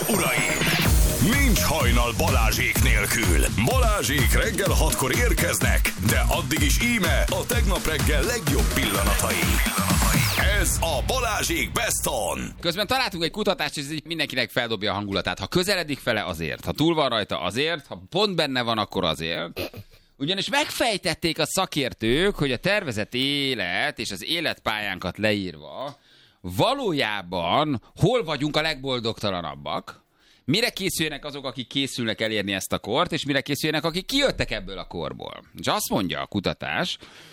uraim! Nincs hajnal Balázsék nélkül. Balázsék reggel 6-kor érkeznek, de addig is íme a tegnap reggel legjobb pillanatai. Ez a Balázsék Best On. Közben találtunk egy kutatást, és így mindenkinek feldobja a hangulatát. Ha közeledik vele, azért. Ha túl van rajta, azért. Ha pont benne van, akkor azért. Ugyanis megfejtették a szakértők, hogy a tervezett élet és az életpályánkat leírva valójában hol vagyunk a legboldogtalanabbak, mire készüljenek azok, akik készülnek elérni ezt a kort, és mire készüljenek, akik kijöttek ebből a korból. És azt mondja a kutatás...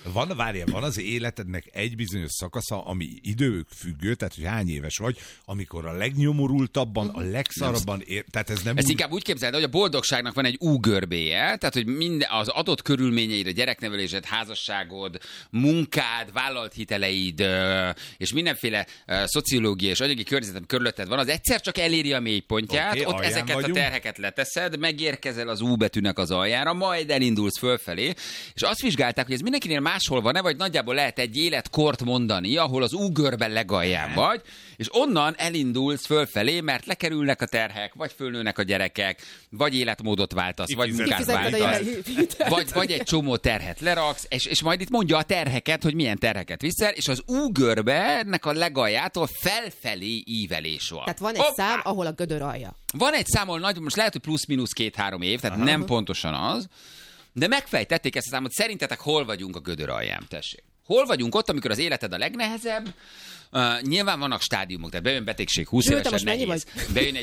Van az életednek egy bizonyos szakasza, ami időfüggő, tehát hogy hány éves vagy, amikor a legnyomorultabban, a legszarabban tehát ez nem Ezt úgy... inkább úgy képzeld, hogy a boldogságnak van egy U-görbéje, tehát hogy minden az adott körülményeid, a gyereknevelésed, házasságod, munkád, vállalt hiteleid és mindenféle szociológiai és anyagi környezetem körülötted van, az egyszer csak eléri a mélypontját, Okay, ott ezeket vagyunk. a terheket leteszed, megérkezel az U betűnek az aljára, majd elindulsz fölfelé, és azt vizsgálták, hogy ez mindenkinél máshol van-e, vagy nagyjából lehet egy életkort mondani, ahol az U-görben legalján vagy, és onnan elindulsz fölfelé, mert lekerülnek a terhek, vagy fölnőnek a gyerekek, vagy életmódot váltasz, vagy munkát váltasz, vagy egy csomó terhet leraksz, és majd itt mondja a terheket, hogy milyen terheket viszel, és az U-görbennek a legaljától felfelé ívelés van. Tehát van egy szám, ahol a gödör alja. Van egy számol nagy, most lehet, hogy plusz-minusz 2-3 év, tehát nem pontosan az, de megfejtették ezt a számot, szerintetek hol vagyunk a gödör alján, tessék. Hol vagyunk ott, amikor az életed a legnehezebb? Nyilván vannak stádiumok, tehát bejön betegség 20 évesen nehéz. Bejön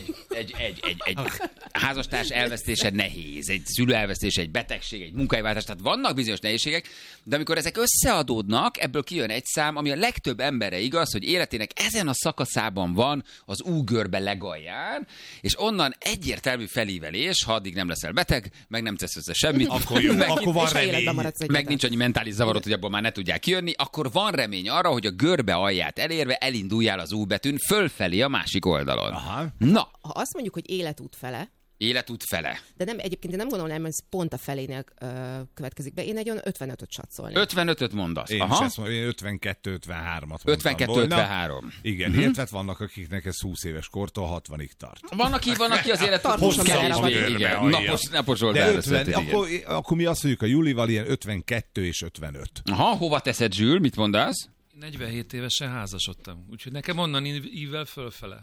egy házastárs elvesztése nehéz, egy szülő elvesztése, egy betegség, egy munkahelyváltás, tehát vannak bizonyos nehézségek, de amikor ezek összeadódnak, ebből kijön egy szám, ami a legtöbb emberre igaz, hogy életének ezen a szakaszában van az U-görbe legalján, és onnan egyértelmű felívelés, ha addig nem leszel beteg, meg nem tesz össze semmit, akkor jó, akkor van remény. meg nincs annyi mentális zavarod, hogy abból már ne tudják kijönni, akkor van remény arra, hogy a görbe alját elérve elinduljál az U betűn fölfelé a másik oldalon. Aha. Na, Ha azt mondjuk, hogy életút fele, életút fele. de nem, egyébként én nem gondolnám, hogy ez pont a felénél következik be. Én egy olyan 55-öt satszolnék. 55-öt mondasz. Én Aha. is ezt mondom, én 52-53-at mondtam 52-53. Igen, illetve vannak, akiknek ez 20 éves kortól 60-ig tart. Van, aki az életút Tartósan kevésbé, elragad. igen, napos De oldalra 50, született, igen. akkor mi azt mondjuk a Julival ilyen 52 és 55. Aha, hova teszed, Zsül? Mit mondasz? 47 évesen házasodtam, úgyhogy nekem onnan ívvel fölfele.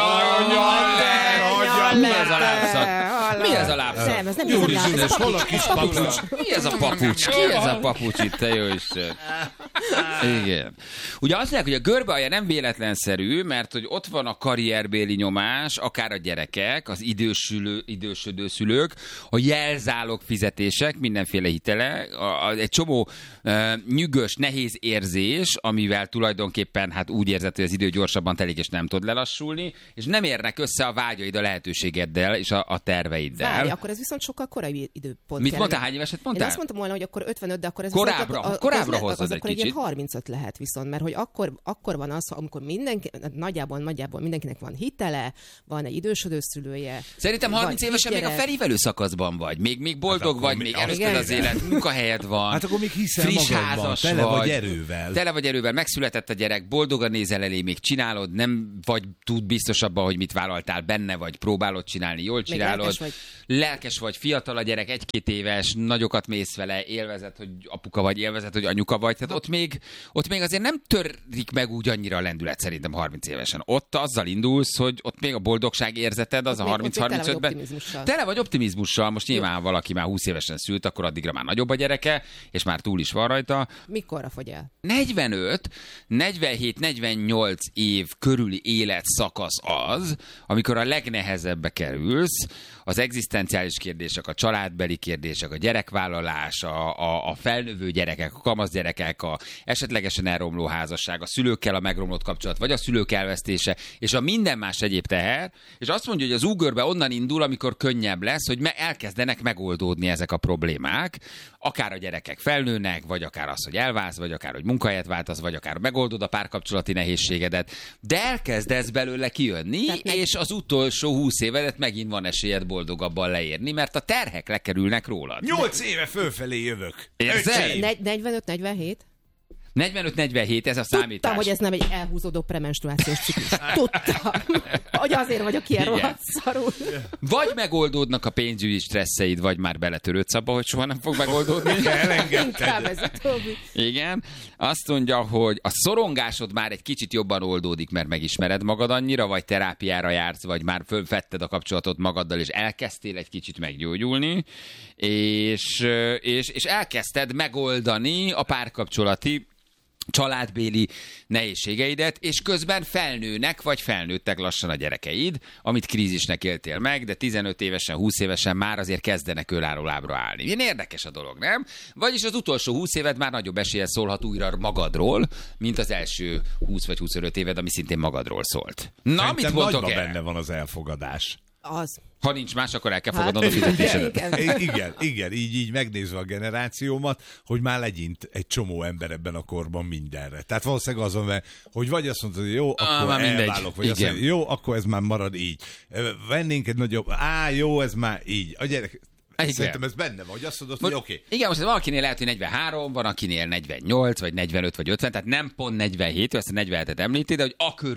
Mi ez a lábszak? Mi ez a lábszak? Nem, ez nem ez a Hol a kis papucs? Mi ez a papucs? Ki ez a papucs itt, te jó Isten? Igen. Ugye azt mondják, hogy a görbe alja nem véletlenszerű, mert hogy ott van a karrierbéli nyomás, akár a gyerekek, az idősödő szülők, a jelzálog fizetések, mindenféle hitele, egy csomó nyűgös, nehéz érzés, amivel tulajdonképpen hát úgy érzed, hogy az idő gyorsabban telik, és nem tud lelassulni, és nem érnek össze a vágyaid a lehetőségeddel és a terveiddel. Várj, akkor ez viszont sokkal korai időpont. Mit mondtál? Hány éveset mondtál? Én azt mondtam volna, hogy akkor 55, de akkor ez Korábbra hozzad az egy akkor egy kicsit. ilyen 35 lehet viszont, mert hogy akkor van az, amikor nagyjából mindenkinek van hitele, van egy idősödő szülője. Szerintem 30 évesen még a felívelő szakaszban vagy. Még boldog vagy, még előtted az élet, munkahelyed van. Hát akkor még hiszel friss magadban, házas tele vagy erővel. Tele vagy erővel, megszületett a gyerek, boldogan nézel elé, még csinálod, nem vagy tud biztos abban, hogy mit vállaltál benne, vagy próbálod csinálni, jól csinálod. Lelkes vagy, fiatal a gyerek, 1-2 éves, nagyokat mész vele, élvezed, hogy apuka vagy, élvezed, hogy anyuka vagy. Tehát ott még azért nem törik meg úgy annyira a lendület szerintem 30 évesen. Ott azzal indulsz, hogy ott még a boldogság érzeted, az a 30-35-ben. Tele vagy optimizmussal. Most nyilván valaki már 20 évesen szült, akkor addigra már nagyobb a gyereke, és már túl is van rajta. Mikorra fogy el? 45, 47, 48 év körüli életszakasz az, amikor a legnehezebbbe kerülsz, az egzisztenciális kérdések, a családbeli kérdések, a gyerekvállalás, a felnövő gyerekek, a kamaszgyerekek, a esetlegesen elromló házasság, a szülőkkel a megromlott kapcsolat, vagy a szülők elvesztése, és a minden más egyéb teher, és azt mondja, hogy az ugörbe onnan indul, amikor könnyebb lesz, hogy elkezdenek megoldódni ezek a problémák, akár a gyerekek felnőnek, vagy akár az, hogy elválsz, vagy akár, hogy munkahelyet váltasz, vagy akár megoldod a párkapcsolati nehézségedet, de elkezdesz belőle kijönni, és az utolsó 20 évedet megint van esélyed boldogabban leérni, mert a terhek lekerülnek rólad. 8 éve fölfelé jövök. Érzel? 45-47? 45-47, ez a számítás. Tudtam, hogy ez nem egy elhúzódó premenstruációs ciklus. Tudtam, hogy azért vagyok ilyen rohadt szarul. Vagy megoldódnak a pénzügyi stresszeid, vagy már beletörődsz abba, hogy soha nem fog megoldódni. Inkább ez utóbbi. Igen. Azt mondja, hogy a szorongásod már egy kicsit jobban oldódik, mert megismered magad annyira, vagy terápiára jársz, vagy már fölvetted a kapcsolatot magaddal, és elkezdtél egy kicsit meggyógyulni, és elkezdted megoldani a párkapcsolati családbéli nehézségeidet, és közben felnőnek, vagy felnőttek lassan a gyerekeid, amit krízisnek éltél meg, de 15 évesen, 20 évesen már azért kezdenek önálló lábra állni. Ilyen érdekes a dolog, nem? Vagyis az utolsó 20 éved már nagyobb eséllyel szólhat újra magadról, mint az első 20 vagy 25 éved, ami szintén magadról szólt. Na, Szerintem mit mondtok nagyban el? benne van az elfogadás. Az. Ha nincs más, akkor el kell fogadnod a fizetésedet. Igen, így megnézve a generációmat, hogy már legyint egy csomó ember ebben a korban mindenre. Tehát valószínűleg azon, hogy vagy azt mondod, hogy jó, akkor már mindegy. elválok, vagy azt Igen. mondod, jó, akkor ez már marad így. Vennénk egy nagyobb, jó, ez már így. A gyerek, Igen. szerintem ez benne van, hogy azt mondod, hogy oké. Igen, most valakinél lehet, hogy 43, van akinél 48, vagy 45, vagy 50, tehát nem pont 47, azt a 47-et említi, de hogy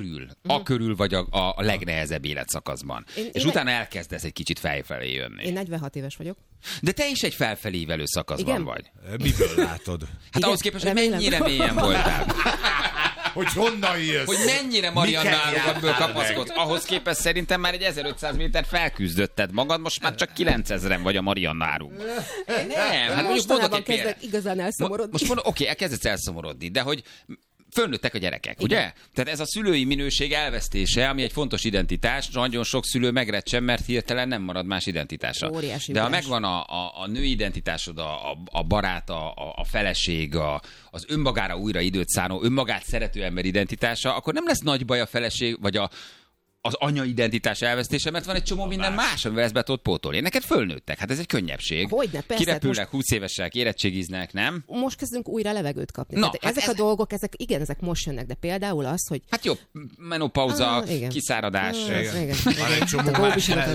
a körül vagy a legnehezebb életszakaszban. És utána elkezdesz egy kicsit felfelé jönni. Én 46 éves vagyok. De te is egy felfelévelő szakaszban Igen. vagy. Miből látod? Hát Igen, ahhoz képest, hogy remélem. mennyire mélyen voltál. Hogy honnan jössz? Hogy mennyire Mariannáról ebből kapaszkodsz. Ahhoz képest szerintem már egy 1500 méter felküzdötted magad, most már csak 9000-en vagy a Mariannárunk. Nem, hát mondjuk mondok Mostanában egy példát. kezdek igazán elszomorodni. Most mondom, oké, elkezdesz elszomorodni, de hogy fölnőttek a gyerekek, ugye? Tehát ez a szülői minőség elvesztése, ami egy fontos identitás, nagyon sok szülő megrecsen, mert hirtelen nem marad más identitása. Óriási de ha ugrás. megvan a női identitásod, a barát, a feleség, az önmagára újra időt szánó, önmagát szerető ember identitása, akkor nem lesz nagy baj a feleség, vagy az anya identitás elvesztése, mert van egy csomó minden más, amivel ezt be tudod pótolni. Neked fölnőttek, hát ez egy könnyebbség. Hogyne, persze, Kirepülnek, 20 évesek, érettségiznek, nem? Most kezdünk újra levegőt kapni. Na, Tehát hát ezek a dolgok, ezek most jönnek, de például az, hogy... Hát jó, menopauza, igen. kiszáradás. Igen. Van egy csomó A más góbisivatag.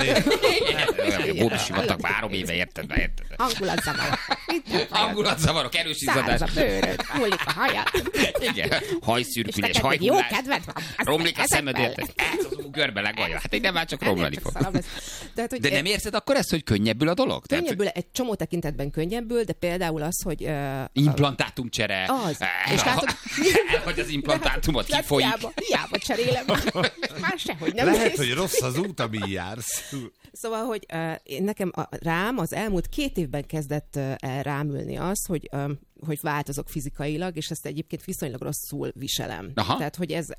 Igen, góbisivatag 3 éve, érted? Hangulatzavarok. Hangulatzavarok, erős izzadás. Száraz a bőröd, múlik a hajad. Igen, hajszürkülés, És neked még jó hajhullás. kedved van. Romlik a Ezek szemed, mellett. érted? Ez az görbe legolja. Hát innen már csak romlani fog. Tehát, hogy De nem érzed akkor ezt, hogy könnyebbül a dolog? Tehát, könnyebbül, egy csomó tekintetben könnyebbül, de például az, hogy... implantátumcsere. Az. És látod- Hogy az implantátumot kifolyik. Hiába cserélem. Már sehogy nem Lehet, néz. hogy rossz az út, ami jársz. Szóval, hogy nekem rám az elmúlt 2 évben kezdett el rám ülni az, hogy változok fizikailag, és ezt egyébként viszonylag rosszul viselem. Aha. Tehát, hogy ez,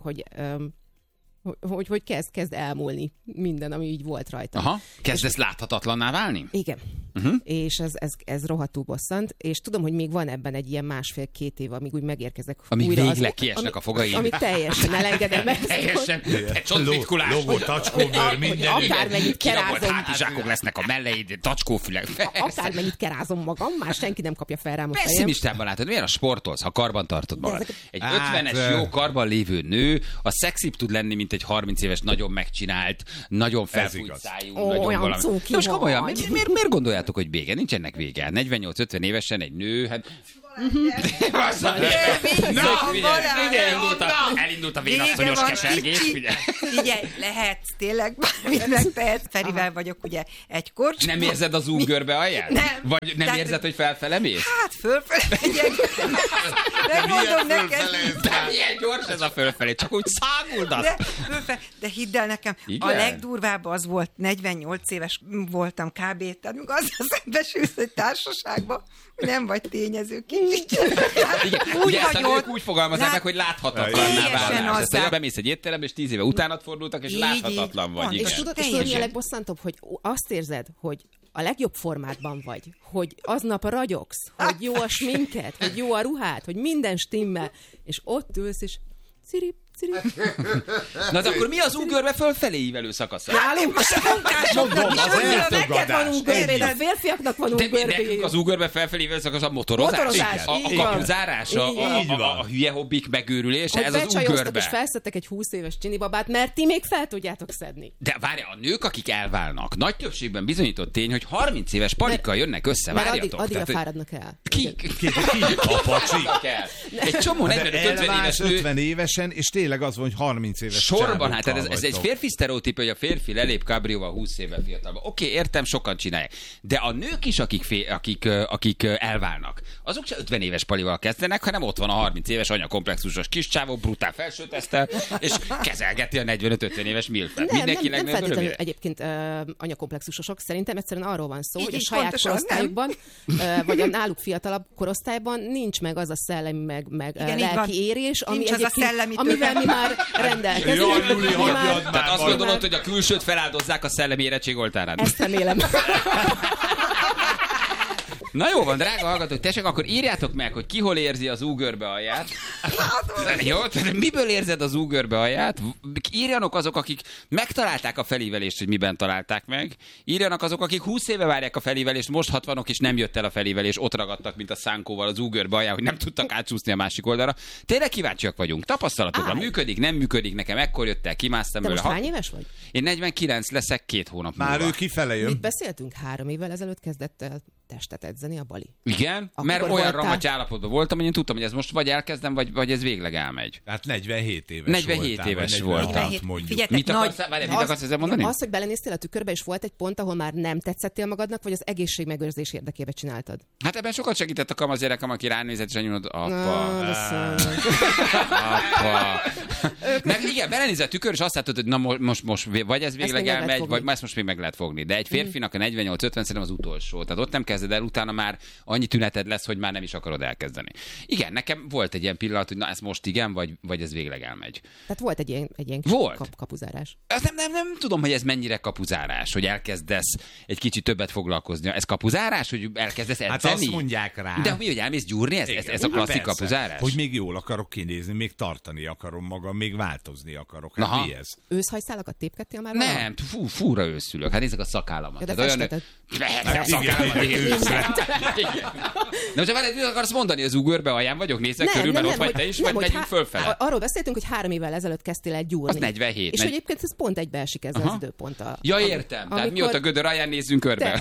hogy kezd elmúlni minden, ami így volt rajta. Aha, kezdesz láthatatlanná válni? Igen. És ez rohadtul bosszant, és tudom, hogy még van ebben egy ilyen 1,5-2 év, amíg úgy megérkezek Amíg újra. végleg kiesnek a fogaid. Ami teljesen elengedem meg. Teljesen, csontritkulás. Logó, tacskóbőr, minden. Akármennyit Kiragolt kerázom, hátizsákok lesznek a melleid, tacskófülek. akármennyit kerázom magam, már senki nem kapja fel rám a fejem. Pessimistában látod, milyen a sportolsz, ha karban tartod magad. Egy Hát, 50-es jó karban lévő nő, a szexibb tud lenni, mint egy 30 éves, nagyon megcsinált, nagyon felfújt igaz. szájú, Ó, nagyon olyan valami. cuki Most komolyan, vagy. miért gondoljátok, hogy vége? Nincsenek vége. 48-50 évesen egy nő, hát... Elindult a vénasszonyos Vége van, kesergés. kicsi. Figyelj. Figyelj, lehetsz tényleg bármit megtehetsz. Ferivel vagyok ugye egy korcsban. Nem érzed az úgörbe alját? Nem. Vagy nem Tehát- érzed, hogy felfele mész? Hát fölfele megyek. Megmondom neked. De milyen gyors ez a fölfelé, csak úgy száguldasz. De hidd el nekem, Igen? a legdurvább az volt, 48 éves voltam kb. Tehát amikor azzal szembesülsz egy társaságba, hogy nem vagy tényező kicsit. Igen, ugye ezt a nők úgy fogalmazzák meg, hogy láthatatlanná Teljesen válás. azzá. Ezt bemész egy étterembe, és 10 éve utánad fordultak, és Így, láthatatlan így. vagy. Van. Igen. És tudod, és Teljesen. tudod, mi a legbosszantóbb, hogy azt érzed, hogy a legjobb formádban vagy, hogy aznap ragyogsz, hogy jó a sminket, hogy jó a ruhát, hogy minden stimmel, és ott ülsz, és cirip, Na de akkor mi az Ugörbe fölfelé ívelő szakasza? Nálunk Mondom, az neked van elfogadás. Ugörbéd, a férfiaknak van De nekünk Ugörbéd. az Ugörbe felfelé ívelő szakasz a motorozás? Motorozás, A így van. kapuzárás? Így van. A hülye hobbik megőrülése? Hogy Ez az becsajoztak és Ugörbe. felszedtek egy 20 éves csinibabát, mert ti még fel tudjátok szedni. De várj, a nők, akik elválnak, nagy többségben bizonyított tény, hogy 30 éves palikkal jönnek össze, Mert várjatok. addigra Tehát, fáradnak el. ki? A pacsi. Egy csomó 45-50 éves Elválsz nő 50 évesen, és tényleg az van, hogy 30 éves sorban, hát csávokkal ez egy vagytok. férfi sztereotíp, hogy a férfi lelép kábrióval 20 évvel fiatalban. Oké, értem, sokan csinálják. De a nők is, akik elválnak, azok se 50 éves palival kezdenek, hanem ott van a 30 éves anyakomplexusos kis csávó, brutál felsőtesztel, és kezelgeti a 45-50 éves milfet. Nem feltétlenül egyébként anyakomplexusosok. Szerintem egyszerűen arról van szó, hogy a így saját pontosan, korosztályukban, vagy a náluk fiatalabb korosztályban nincs meg az a szellemi, meg Igen, így van. lelki érés, ami Nincs az a egyébként, szellemi amivel tőke. mi már rendelkezünk. Jaj, Juli, Mi hagyjad már- már. Tehát azt Már- gondolod, hogy a külsőt feláldozzák a szellemi érettség oltárán. Ezt remélem. Na jó van, drága hallgatók, tessék, akkor írjátok meg, hogy ki hol érzi az Ugörbe alját. Jó, tehát miből érzed az Ugörbe alját? Írjanak azok, akik megtalálták a felívelést, hogy miben találták meg. Írjanak azok, akik 20 éve várják a felívelést, most 60-ok, és nem jött el a felívelés, ott ragadtak, mint a szánkóval az Ugörbe alján, hogy nem tudtak átsúszni a másik oldalra. Tényleg kíváncsiak vagyunk. Tapasztalatokra működik, nem működik, nekem ekkor jött el, kimásztam De belőle. most hány éves vagy? Én 49 leszek 2 hónap múlva. Már ő kifele jön. Mit beszéltünk? 3 évvel ezelőtt kezdett el testet edzeni a Bali. Igen, Akkor mert olyan voltál? ramaty állapotban voltam, hogy én tudtam, hogy ez most vagy elkezdem, vagy ez végleg elmegy. Hát 47 éves 47 voltál, éves vagy voltam. 46 mondjuk. Figyeljetek, Mit akarsz, mit akarsz ezzel mondani? Az, hogy belenéztél a tükörbe, és volt egy pont, ahol már nem tetszettél magadnak, vagy az egészségmegőrzés érdekében csináltad? Hát ebben sokat segített a kamaszgyerekem, aki ránézett, és anyunod, apa, de szörnyű. apa. Meg igen, belenézett a tükör, és azt látod, hogy na most vagy ez végleg még meg lehet elmegy, fogni. vagy ezt most még meg lehet fogni. De egy férfinak a 48-50 szerintem az utolsó. Tehát ott nem kezded el, utána már annyi tüneted lesz, hogy már nem is akarod elkezdeni. Igen, nekem volt egy ilyen pillanat, hogy na ez most igen, vagy ez végleg elmegy. Tehát volt egy ilyen kis Volt. kapuzárás. Azt nem tudom, hogy ez mennyire kapuzárás, hogy elkezdesz egy kicsit többet foglalkozni. Ez kapuzárás, hogy elkezdesz edzeni? Hát azt mondják rá. De mi, hogy elmész gyúrni? Ez a Hát klasszik persze. kapuzárás? Hogy még jól akarok kinézni, még tartani akarom magam, még változni akarok. Hát Aha. mi ez? Őszhajszálakat tépkedtél már valaha? Nem, fúra őszülök. Hát nézzek a szakállamat. Ja, de Tehát festetted. Persze, szakállamat. Igen, őszre. Nem, csak várj, mit akarsz mondani, az Ugörbe alján vagyok? Nézzek körül, mert ott vagy te is, vagy megyünk fölfele? Arról beszéltünk, hogy 3 évvel ezelőtt kezdtél el gyúrni. Az 47. És egyébként ez pont egybeesik ezzel az időponttal. Ja, értem. Tehát Amikor- mióta Gödör alján nézzünk körbe.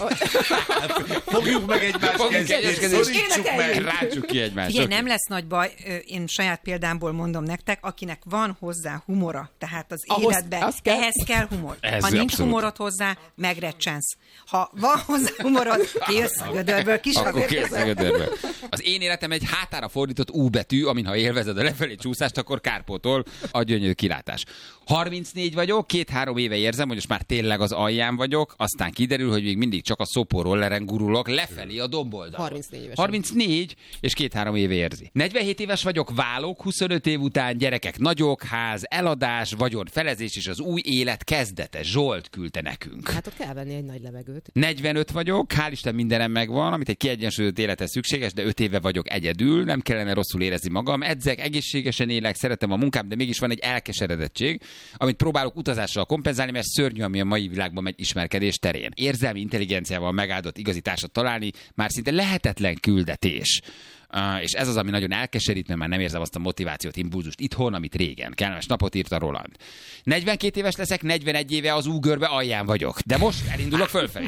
Fogjuk meg egymást Fogjuk kezdeni, egymást szorítsuk meg. Rácsuk ki egymást. Figyelj, Oké. nem lesz nagy baj, én saját példámból mondom nektek, akinek van hozzá humora, tehát az Ahhoz- életben, az kell. ehhez kell humor. Ez Ha nincs abszolút. humorod hozzá, megrecsensz. Ha van hozzá humorod, kijössz a gödörből, kis Akkor azért. kész a Gödörből. Az én életem egy hátára fordított U betű, amin ha élvezed a lefelé csúszást, akkor kárpótol a gyönyörű kilátás. 34 vagyok, 2-3 éve érzem, hogy most már tényleg az alján vagyok, aztán kiderül, hogy még mindig csak a szopórolleren gurulok lefelé a domboldalon. 34 évesen. 34, és 2-3 éve érzi. 47 éves vagyok, válok, 25 év után, gyerekek nagyok, ház, eladás, vagyon, felezés és az új élet kezdete. Zsolt küldte nekünk. Hát ott kell venni egy nagy levegőt. 45 vagyok, hál' Isten mindenem megvan, amit egy kiegyensúlyozott élethez szükséges, de 5 éve vagyok egyedül, nem kellene rosszul érezni magam, edzek, egészségesen élek, szeretem a munkám, de mégis van egy elkeseredettség, amit próbálok utazással kompenzálni, mert szörnyű, ami a mai világban megy ismerkedés terén. Érzelmi intelligenciával megáldott igazi társat találni már szinte lehetetlen küldetés. És ez az, ami nagyon elkeserít, mert már nem érzem azt a motivációt, impulzust itthon, amit régen. Kellemes napot írt a Roland. 42 éves leszek, 41 éve az Ugörbe alján vagyok, de most elindulok fölfelé.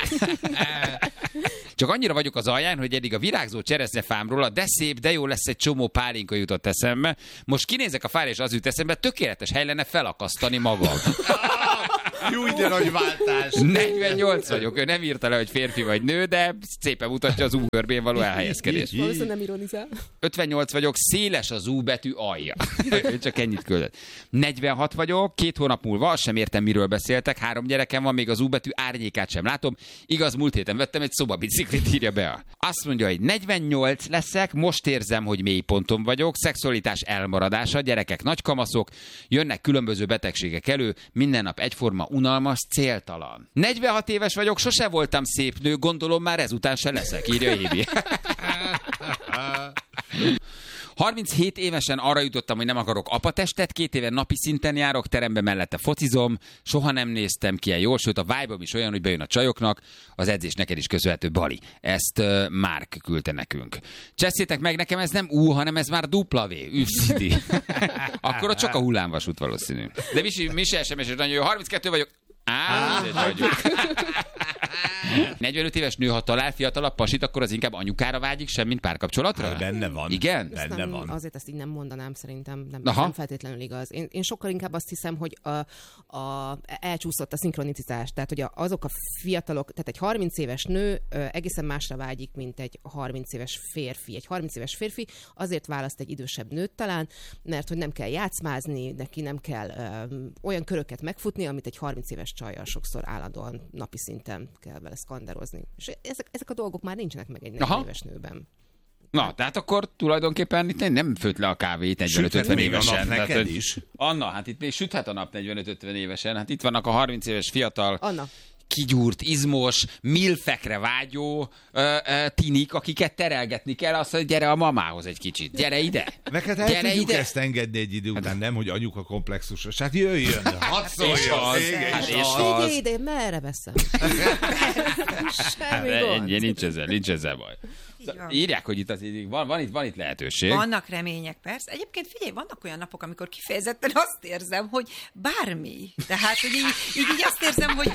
Csak annyira vagyok az alján, hogy eddig a virágzó cseresznyefámról a de szép, de jó lesz egy csomó pálinka jutott eszembe. Most kinézek a fára, és az jut eszembe, tökéletes hely lenne felakasztani magam. Jó, de nagy váltás. 48 vagyok, ő nem írta le, hogy férfi vagy nő, de szépen mutatja az U-görbén való elhelyezkedést. Valószínűleg nem ironizál. 58 vagyok, széles az U betű alja. Ő csak ennyit küldött. 46 vagyok, 2 hónap múlva, azt sem értem, miről beszéltek, 3 gyerekem van, még az U betű árnyékát sem látom. Igaz, múlt héten vettem egy szobabiciklit, írja be. Azt mondja, hogy 48 leszek, most érzem, hogy mély ponton vagyok, szexualitás elmaradása, gyerekek nagy kamaszok, jönnek különböző betegségek elő, minden nap egyforma, unalmas, céltalan. 46 éves vagyok, sose voltam szép nő, gondolom már ezután se leszek, írja Évi. 37 évesen arra jutottam, hogy nem akarok apatestet, 2 éve napi szinten járok, terembe mellette focizom, soha nem néztem ki jól, sőt a vibe-om is olyan, hogy bejön a csajoknak, az edzés neked is köszönhető, Bali. Ezt Márk küldte nekünk. Csesszétek meg, nekem ez nem U, hanem ez már W, üvszidi. Akkor ott csak a hullámvasút valószínű. De Misi SMS is nagyon jó, 32 vagyok. 45 éves nő, ha talál fiatalabb pasit, akkor az inkább anyukára vágyik, semmint párkapcsolatra? Benne van. Igen? Benne van. Azért ezt így nem mondanám, szerintem nem feltétlenül igaz. Én sokkal inkább azt hiszem, hogy elcsúszott a szinkronicitás. Tehát, hogy azok a fiatalok, tehát egy 30 éves nő egészen másra vágyik, mint egy 30 éves férfi. Egy 30 éves férfi azért választ egy idősebb nőt talán, mert hogy nem kell játszmázni, neki nem kell olyan köröket megfutni, amit egy 30 éves csajjal sokszor állandóan napi szinten kell vele szkanderozni. És ezek a dolgok már nincsenek meg egy 40 éves nőben. Na, tehát akkor tulajdonképpen itt nem főtt le a kávét 45-50 évesen. Neked is. Anna, hát itt még süthet a nap 45-50 évesen. Hát itt vannak a 30 éves fiatal, Anna. kigyúrt, izmos, milfekre vágyó tinik, akiket terelgetni kell, azt, hogy gyere a mamához egy kicsit. Gyere ide. Neked el tudjuk ezt engedni egy idő után, nem, hogy anyuka komplexusra. Hát jöjjön, hadd szóljon. Figyelj ide, merre veszem? Semmi gond. Nincs ezzel baj. Írják, hogy itt azért van itt lehetőség. Vannak remények, persze. Egyébként figyelj, vannak olyan napok, amikor kifejezetten azt érzem, hogy bármi. Tehát, hogy így azt érzem, hogy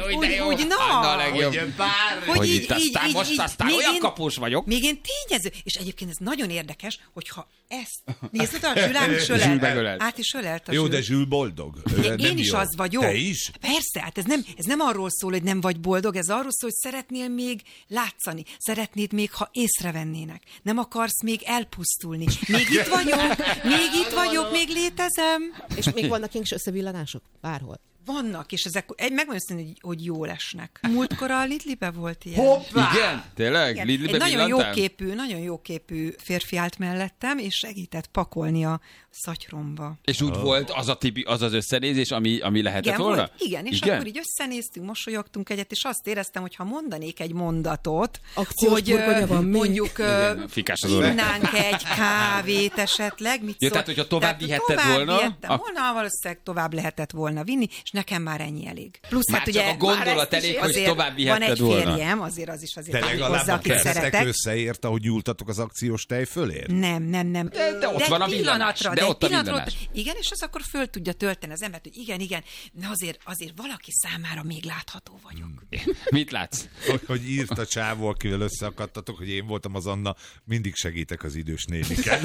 aztán olyan kapós vagyok. Még én tényező. És egyébként ez nagyon érdekes, hogyha ezt nézd, a Zsülán is ölelt. Át is ölelt a Jó, Zsül. de Zsül boldog. Én is az vagyok. Te is? Persze, hát ez nem arról szól, hogy nem vagy boldog, ez arról szól, hogy szeretnél még látszani. Szeretnéd még, ha észrevennének. Nem akarsz még elpusztulni. Még itt vagyok, még létezem. És még vannak ilyen kis összevillanások? Bárhol. Vannak, és ezek megmondom őszintén, hogy jól esnek. Múltkor a Lidlibe volt ilyen. Hoppá! Igen? Tényleg? Igen. Lidlibe Egy villantál? nagyon jóképű férfi állt mellettem, és segített pakolni a szatyromba. És úgy volt az az összenézés, ami lehetett volna? Igen, és akkor így összenéztünk, mosolyogtunk egyet, és azt éreztem, hogy ha mondanék egy mondatot, hogy mondjuk innánk egy kávét esetleg, mit szól? Tehát, hogyha tovább vihetted volna? Valószínűleg tovább lehetett volna vinni, és nekem már ennyi elég. Plusz, már hát csak ugye, a gondolat elég, hogy tovább vihetted volna. Van egy férjem, azért az is de legalább a keretek összeért, ahogy nyúltatok az akciós tej fölért? Nem. De ott van a villanás. Igen, és az akkor föl tudja tölteni az embert, hogy igen, de azért valaki számára még látható vagyok. Mit látsz? Hogy írt a csávó, akivel összeakadtatok, hogy én voltam az Anna, mindig segítek az idős néniken.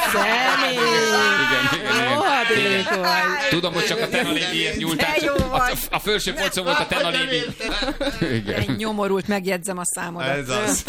Igen. Tudom, hogy csak a Tenaléviért nyúltál. A felső polcon volt a Tenalévi. Egy nyomorult, megjegyzem a számodat. Ez az.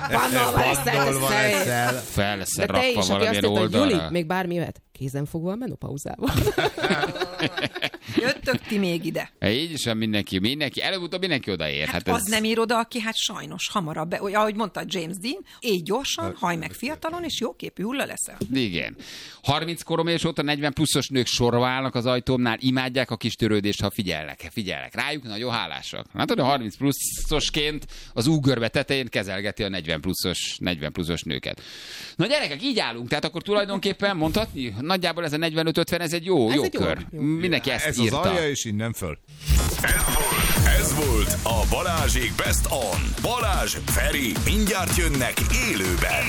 Fel lesz rakva valamilyen oldalra. Juli, még bármi jöhet. Kézen fogva a menopauzával. Jöttök ti még ide. Így is van mindenki. Előbb-utóbb mindenki odaér. Hát az nem ír oda, aki hát sajnos hamarabb, ahogy mondta James Dean, éj gyorsan, hajj meg fiatalon, és jóképű hulla leszel. Igen. 30 koromérés óta 40 pluszos nők sorba állnak az ajtómnál, imádják a kis törődést, ha figyelek rájuk, nagyon hálásak. Hát a 30 pluszosként az úgörbe tetején kezelgeti a 40 pluszos nőket. Na gyerekek, így állunk, tehát akkor tulajdonképpen mondhatni, nagyjából ez a 45-50, ez egy jó kör. Mindenki ezt írta. Ez az alja, és innen föl. Ez volt a Balázsék Best On. Balázs, Feri, mindjárt jönnek élőben.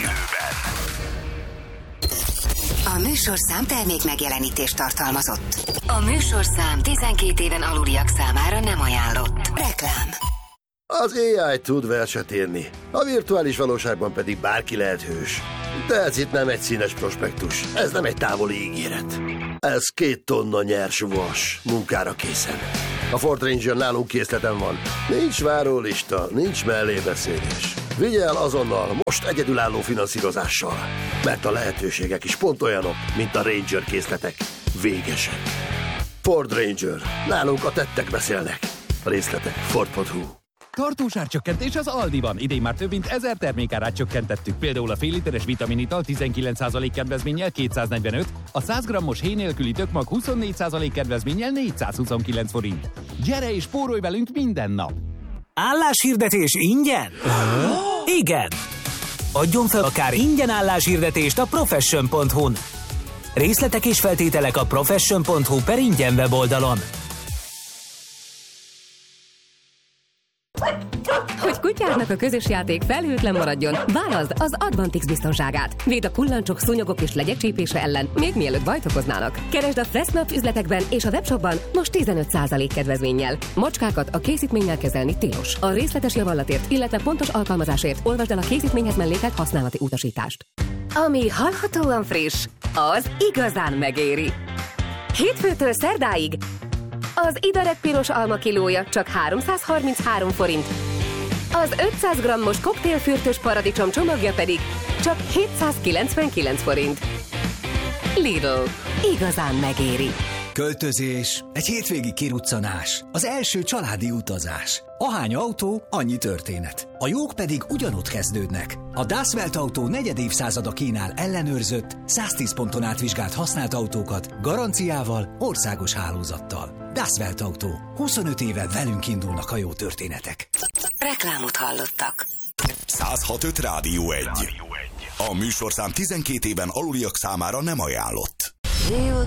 A műsorszám termék megjelenítést tartalmazott. A műsorszám 12 éven aluliak számára nem ajánlott. Reklám. Az AI tud verset írni, a virtuális valóságban pedig bárki lehet hős. De ez itt nem egy színes prospektus, ez nem egy távoli ígéret. Ez 2 tonna nyers vas, munkára készen. A Ford Ranger nálunk készleten van. Nincs várólista, nincs mellébeszélés. Vigye el azonnal, most egyedülálló finanszírozással. Mert a lehetőségek is pont olyanok, mint a Ranger készletek. Végesen. Ford Ranger. Nálunk a tettek beszélnek. A részletek Ford.hu. Tartós árcsökkentés az Aldiban. Idén már több mint 1000 termékárát csökkentettük. Például a fél literes vitaminital 19% kedvezménnyel 245, a 100 grammos héj nélküli tökmag 24% kedvezménnyel 429 forint. Gyere és spórolj velünk minden nap! Álláshirdetés ingyen? Igen! Adjon fel akár ingyen álláshirdetést a profession.hu-n. Részletek és feltételek a profession.hu/ingyen weboldalon. Hogy kutyádnak a közös játék felhőtlen maradjon, válaszd az Advantix biztonságát. Véd a kullancsok, szúnyogok és legyek csípése ellen, még mielőtt bajt okoznának. Keresd a Fressnap üzletekben és a webshopban most 15% kedvezménnyel. Macskákat a készítménnyel kezelni tilos. A részletes javallatért, illetve pontos alkalmazásért olvasd el a készítményhez mellékelt használati utasítást. Ami hallhatóan friss, az igazán megéri. Hétfőtől szerdáig az Idarek piros alma kilója csak 333 forint. Az 500 g-os koktélfürtös paradicsom csomagja pedig csak 799 forint. Lidl. Igazán megéri. Költözés, egy hétvégi kiruccanás, az első családi utazás. Ahány autó, annyi történet. A jók pedig ugyanott kezdődnek. A Das Welt Autó 4. évszázada kínál ellenőrzött, 110 ponton átvizsgált használt autókat, garanciával, országos hálózattal. Das Welt Autó. 25 éve velünk indulnak a jó történetek. Reklámot hallottak. 106.5 Rádió 1. A műsorszám 12 éven aluliak számára nem ajánlott.